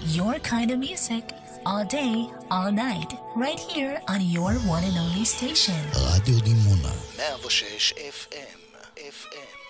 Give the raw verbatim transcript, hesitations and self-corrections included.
Your kind of music, all day, all night, right here on your one and only station. רדיו דימונה, מאה ושש אף אם, אף אם.